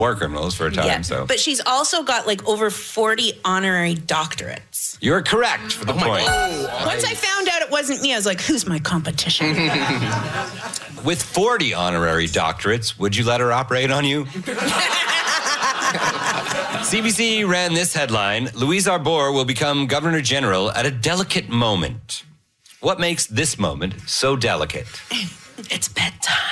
war criminals for a time, so. But she's also got like over 40 honorary doctorates. You're correct for the point. Once I found out it wasn't me, I was like, who's my competition? With 40 honorary doctorates, would you let her operate on you? CBC ran this headline: Louise Arbour will become Governor General at a delicate moment. What makes this moment so delicate? It's bedtime.